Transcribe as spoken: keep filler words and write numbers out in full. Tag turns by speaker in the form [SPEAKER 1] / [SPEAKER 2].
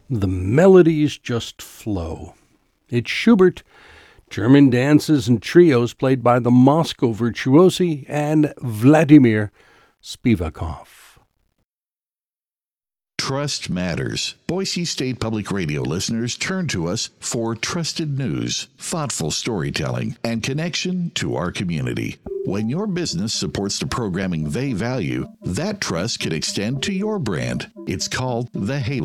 [SPEAKER 1] The melodies just flow. It's Schubert, German dances and trios played by the Moscow Virtuosi and Vladimir Spivakov.
[SPEAKER 2] Trust matters. Boise State Public Radio listeners turn to us for trusted news, thoughtful storytelling, and connection to our community. When your business supports the programming they value, that trust can extend to your brand. It's called the Halo